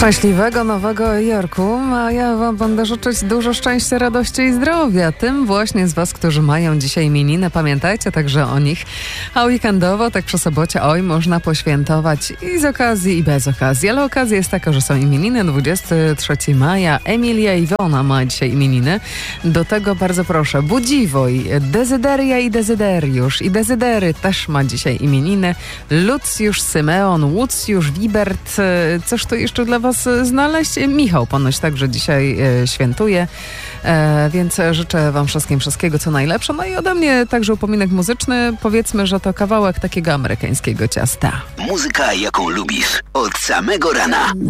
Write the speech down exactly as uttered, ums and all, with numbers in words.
Szczęśliwego Nowego Jorku, a ja wam będę życzyć dużo szczęścia, radości i zdrowia. Tym właśnie z was, którzy mają dzisiaj imieniny, pamiętajcie także o nich. A weekendowo, tak przy sobocie, oj, można poświętować i z okazji, i bez okazji. Ale okazja jest taka, że są imieniny. dwudziestego trzeciego maja Emilia Iwona ma dzisiaj imieniny. Do tego bardzo proszę, Budziwoj, Dezyderia i Dezyderiusz i Dezydery też ma dzisiaj imieniny. Lucjusz, Symeon, Łucjusz, Wibert, coś tu jeszcze dla was znaleźć? Michał ponoć także dzisiaj e, świętuje, e, więc życzę wam wszystkim wszystkiego co najlepsze. No i ode mnie także upominek muzyczny. Powiedzmy, że to kawałek takiego amerykańskiego ciasta. Muzyka, jaką lubisz od samego rana.